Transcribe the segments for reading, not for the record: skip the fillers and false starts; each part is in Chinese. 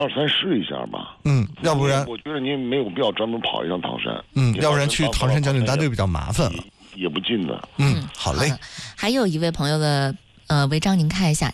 2、3试一下吧。 要不然我觉得您没有必要专门跑一趟唐山。 要不然去唐山交警大队比较麻烦了， 也不近的。 好嘞。 还有一位朋友的违章，您看一下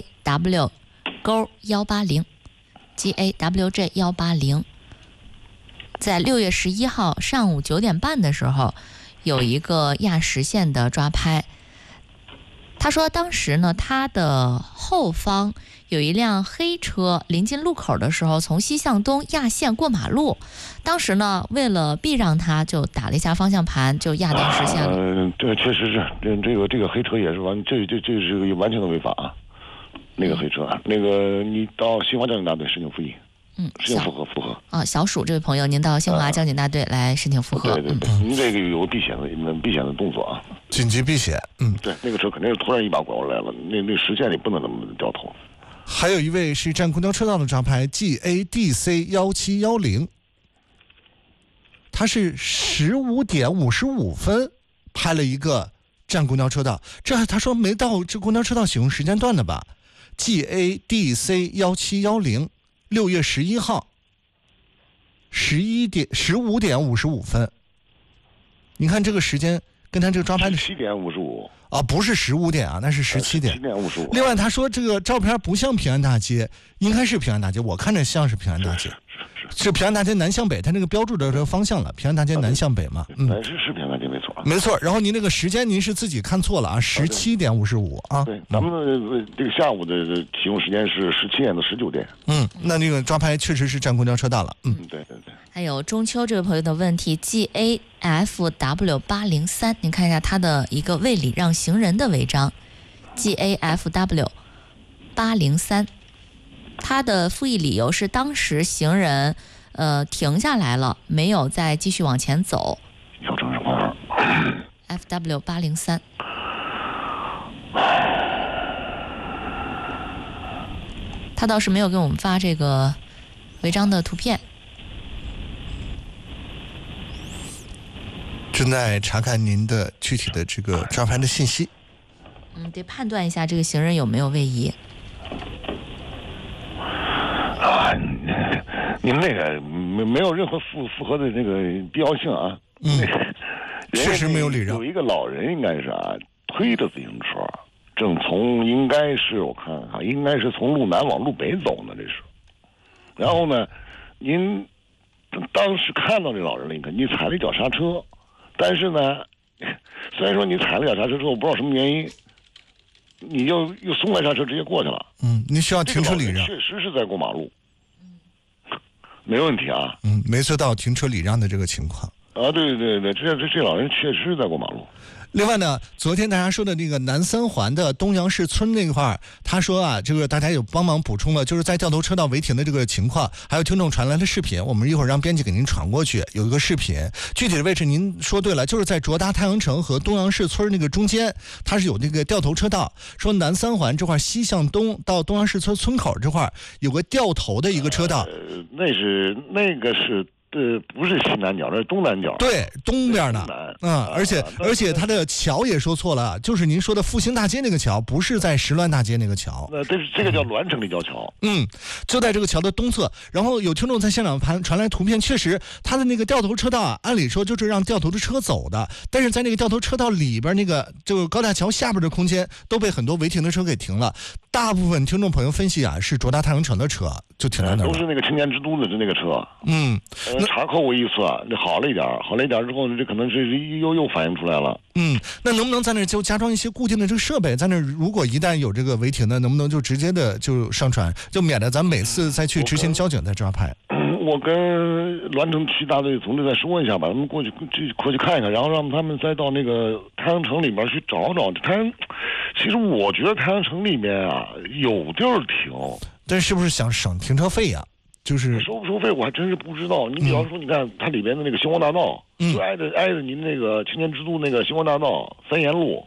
GAW180，GAWJ180，在6月11号上午9点半的时候，有一个压实线的抓拍。他说当时呢，他的后方有一辆黑车临近路口的时候，从西向东压线过马路，当时呢为了避让他，就打了一下方向盘，就压到实线了。 对，确实是，这个黑车也是这是个完全的违法啊。那个黑车，你到新华交警大队申请复议。申请复核啊，小鼠这位朋友，您到新华交警大队来申请复核。 对，您这个有避险的动作啊， 紧急避险。 对，那个车肯定是突然一把拐过来了，那实线里不能那么掉头。 还有一位是占公交车道的抓拍 GADC1710，他是15点55分拍了一个占公交车道，这他说没到这公交车道使用时间段的吧 ？GADC1710。6月11号15点55分，你看这个时间跟他这个抓拍的 7点55 啊，不是15点啊，那是17点。 7点55。 另外他说这个照片不像平安大街，应该是平安大街，我看着像是平安大街，是平安大街南向北，他那个标注的这个方向了，平安大街南向北嘛。 是平安大街没错。 没错，然后您那个时间您是自己看错了啊，17点55啊。 对，咱们这个下午的启用时间是17点到19点。 那那个抓拍确实是占公交车道了。 对。 还有中秋这位朋友的问题 GAFW803，您看一下他的一个未礼让行人的违章 GAFW803，他的复议理由是当时行人停下来了，没有再继续往前走。 小城市光 FW803，他倒是没有给我们发这个违章的图片。 正在查看您的具体的这个抓拍的信息。 得判断一下这个行人有没有位移。 您那个没有任何复核的这个必要性啊。 确实没有礼让。 有一个老人应该是推着自行车，正从应该是我看应该是从路南往路北走呢，这是。然后呢，您当时看到这老人了，你踩了一脚刹车，但是呢，虽然说你踩了一脚刹车之后，不知道什么原因，你又松开刹车直接过去了。 您需要停车礼让。 确实是在过马路。没问题啊。 没做到停车礼让的这个情况。 对，这老人确实在过马路。 另外呢，昨天大家说的那个南三环的东阳市村那块儿，他说这个大家有帮忙补充了，就是在掉头车道违停的这个情况，还有听众传来的视频，我们一会儿让编辑给您传过去，有一个视频，具体的位置您说对了，就是在卓达太阳城和东阳市村那个中间，它是有那个掉头车道，说南三环这块西向东到东阳市村村口这块有个掉头的一个车道。 那个是。不是西南角，那是东南角。 对，东边的。而且它的桥也说错了，就是您说的复兴大街那个桥，不是在石峦大街那个桥。 这个叫栾城立交桥。 就在这个桥的东侧。然后有听众在现场传来图片，确实它的那个掉头车道按理说就是让掉头的车走的，但是在那个掉头车道里边那个就是高架桥下边的空间都被很多违停的车给停了。大部分听众朋友分析是卓达太阳城的车就停在那儿， 都是那个青年之都的那个车。查扣过一次，这好了一点之后，这可能是又反映出来了。 那能不能在那就加装一些固定的这个设备，在那如果一旦有这个违停的，能不能就直接的就上传，就免得咱每次再去执行交警再抓拍。 我跟栾城区大队同志再说一下吧，咱们过去看一看，然后让他们再到那个太阳城里面去找找。其实我觉得太阳城里面有地儿停， 但是不是想省停车费呀？就是收不收费我还真是不知道。你比方说，你看它里边的那个星光大道，就挨着您那个青年之都那个星光大道三沿路，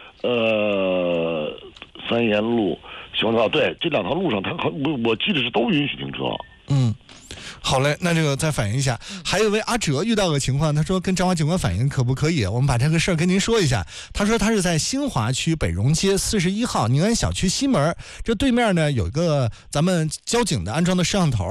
三沿路星光大道，对，这两条路上我记得是都允许停车。 好嘞，那这个再反映一下。还有一位阿哲遇到个情况，他说跟张华警官反映可不可以？我们把这个事儿跟您说一下。他说他是在新华区北荣街41号宁安小区西门，这对面呢有一个咱们交警的安装的摄像头。